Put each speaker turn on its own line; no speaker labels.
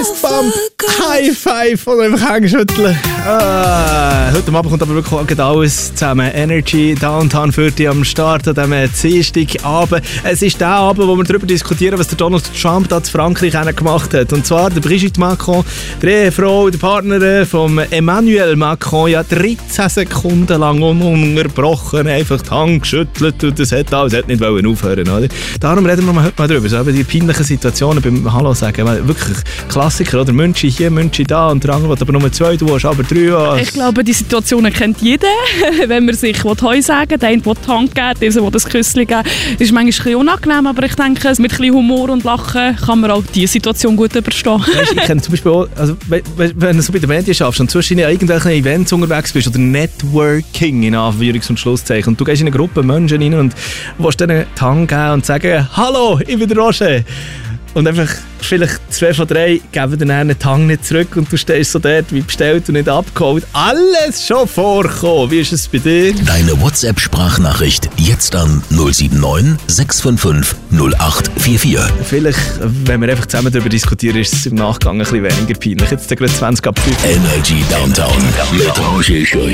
Fistbump, High Five und einfach Hängeschütteln. Heute Abend kommt aber wirklich alles zusammen. Energy, Downtown für dich am Start an diesem Dienstagabend. Es ist der Abend, wo wir darüber diskutieren, was der Donald Trump da zu Frankreich gemacht hat. Und zwar der Brigitte Macron, die Ehefrau, die Partnerin von Emmanuel Macron, ja 13 Sekunden lang ununterbrochen einfach die Hand geschüttelt und das hat alles nicht aufhören, oder? Darum reden wir heute mal drüber, so über die peinlichen Situationen beim Hallo sagen. Wirklich Klassiker, oder? Münchi hier, Münchi da und der andere will aber nur 2, du hast aber 3. Ja.
Ich glaube, die Situationen kennt jeder, wenn man sich Heu sagen will, der eine will die Hand geben, dieser will das Küsschen geben. Das ist manchmal ein bisschen unangenehm, aber ich denke, mit ein bisschen Humor und Lachen kann man auch diese Situation gut überstehen. Weißt,
ich kenne zum Beispiel auch, also, wenn du so bei den Medien schaffst und zwischen irgendwelchen Events unterwegs bist oder Networking in Anführungs- und Schlusszeichen und du gehst in eine Gruppe Menschen rein und willst denen die Hand geben und sagen, hallo, ich bin der Roger. Und einfach vielleicht 2 von 3 geben dann den Hang nicht zurück und du stehst so dort wie bestellt und nicht abgeholt. Alles schon vorkommen. Wie ist es bei dir?
Deine WhatsApp-Sprachnachricht jetzt an 079 655 0844.
Vielleicht, wenn wir einfach zusammen darüber diskutieren, ist es im Nachgang ein bisschen weniger peinlich. Jetzt gerade 20 ab 5.
Energy Downtown mit Roger Scheuch.